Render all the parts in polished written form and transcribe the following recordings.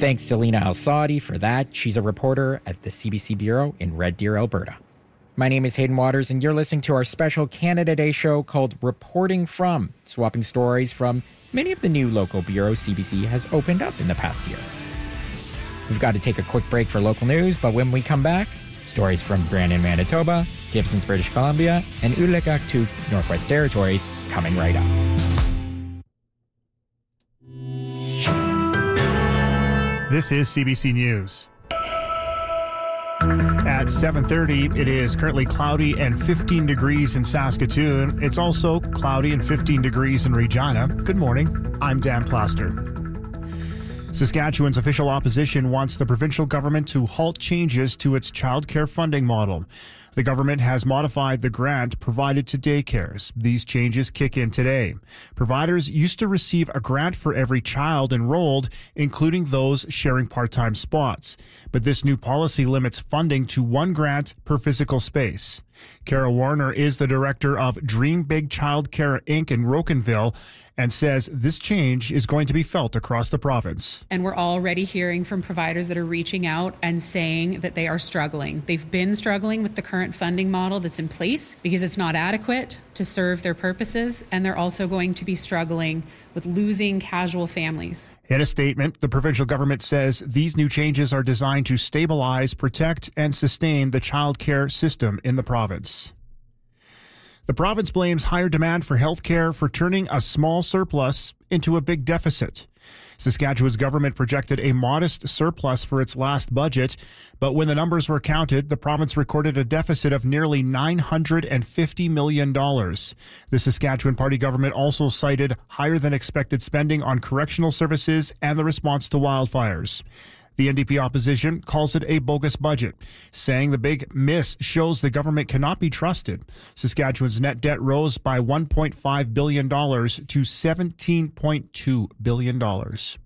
Thanks to Lena Al-Saadi for that. She's a reporter at the CBC Bureau in Red Deer, Alberta. My name is Hayden Waters, and you're listening to our special Canada Day show called Reporting From, swapping stories from many of the new local bureaus CBC has opened up in the past year. We've got to take a quick break for local news, but when we come back, stories from Brandon, Manitoba, Gibsons, British Columbia, and Ulekaktuk, Northwest Territories, coming right up. This is CBC News. At 7:30, it is currently cloudy and 15 degrees in Saskatoon. It's also cloudy and 15 degrees in Regina. Good morning. I'm Dan Plaster. Saskatchewan's official opposition wants the provincial government to halt changes to its childcare funding model. The government has modified the grant provided to daycares. These changes kick in today. Providers used to receive a grant for every child enrolled, including those sharing part-time spots. But this new policy limits funding to one grant per physical space. Kara Warner is the director of Dream Big Childcare Inc. in Rocanville and says this change is going to be felt across the province. And we're already hearing from providers that are reaching out and saying that they are struggling. They've been struggling with the current funding model that's in place because it's not adequate to serve their purposes, and they're also going to be struggling with losing casual families. In a statement, the provincial government says these new changes are designed to stabilize, protect, and sustain the child care system in the province. The province blames higher demand for health care for turning a small surplus into a big deficit. Saskatchewan's government projected a modest surplus for its last budget, but when the numbers were counted, the province recorded a deficit of nearly $950 million. The Saskatchewan Party government also cited higher than expected spending on correctional services and the response to wildfires. The NDP opposition calls it a bogus budget, saying the big miss shows the government cannot be trusted. Saskatchewan's net debt rose by $1.5 billion to $17.2 billion.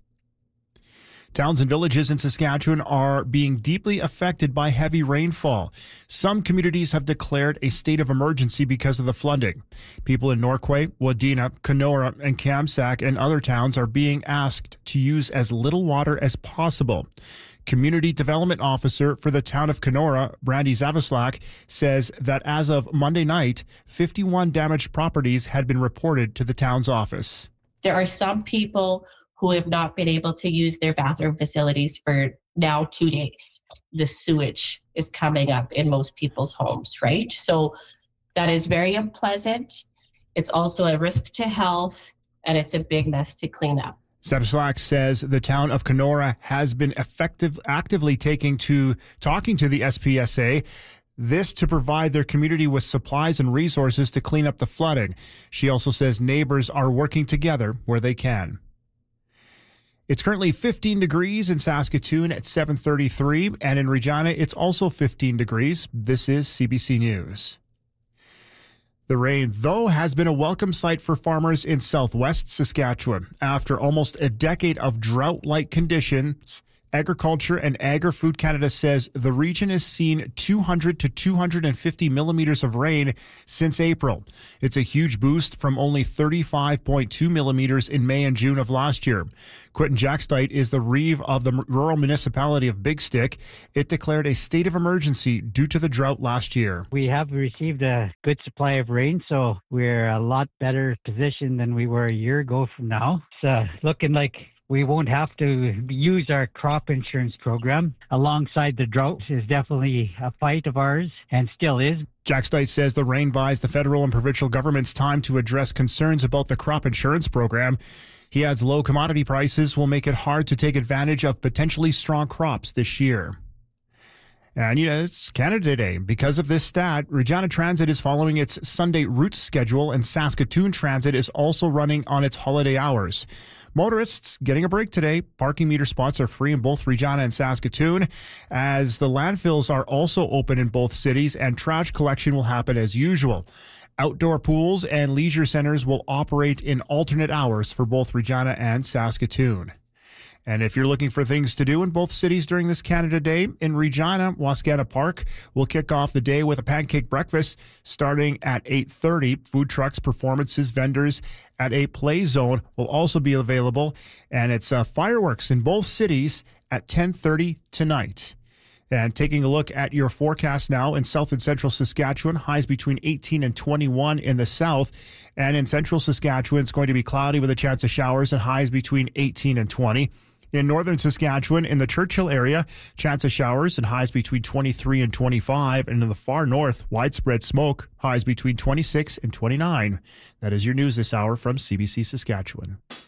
Towns and villages in Saskatchewan are being deeply affected by heavy rainfall. Some communities have declared a state of emergency because of the flooding. People in Norquay, Wadena, Kenora, and Kamsack and other towns are being asked to use as little water as possible. Community Development Officer for the town of Kenora, Brandy Zavaslak, says that as of Monday night, 51 damaged properties had been reported to the town's office. There are some people who have not been able to use their bathroom facilities for now 2 days. The sewage is coming up in most people's homes, right? So that is very unpleasant. It's also a risk to health, and it's a big mess to clean up. Zavaslak says the town of Kenora has been actively talking to the SPSA, this to provide their community with supplies and resources to clean up the flooding. She also says neighbors are working together where they can. It's currently 15 degrees in Saskatoon at 7:33, and in Regina, it's also 15 degrees. This is CBC News. The rain, though, has been a welcome sight for farmers in southwest Saskatchewan. After almost a decade of drought-like conditions, Agriculture and Agri-Food Canada says the region has seen 200 to 250 millimeters of rain since April. It's a huge boost from only 35.2 millimeters in May and June of last year. Quentin Jackstite is the reeve of the rural municipality of Big Stick. It declared a state of emergency due to the drought last year. We have received a good supply of rain, so we're a lot better positioned than we were a year ago from now. It's looking like we won't have to use our crop insurance program. Alongside the drought is definitely a fight of ours and still is. Jackstite says the rain buys the federal and provincial governments time to address concerns about the crop insurance program. He adds low commodity prices will make it hard to take advantage of potentially strong crops this year. And, it's Canada Day. Because of this stat, Regina Transit is following its Sunday route schedule, and Saskatoon Transit is also running on its holiday hours. Motorists getting a break today. Parking meter spots are free in both Regina and Saskatoon, as the landfills are also open in both cities, and trash collection will happen as usual. Outdoor pools and leisure centers will operate in alternate hours for both Regina and Saskatoon. And if you're looking for things to do in both cities during this Canada Day, in Regina, Wascana Park will kick off the day with a pancake breakfast starting at 8:30. Food trucks, performances, vendors at a play zone will also be available. And it's fireworks in both cities at 10:30 tonight. And taking a look at your forecast now in south and central Saskatchewan, highs between 18 and 21 in the south. And in central Saskatchewan, it's going to be cloudy with a chance of showers and highs between 18 and 20. In northern Saskatchewan, in the Churchill area, chance of showers and highs between 23 and 25. And in the far north, widespread smoke, highs between 26 and 29. That is your news this hour from CBC Saskatchewan.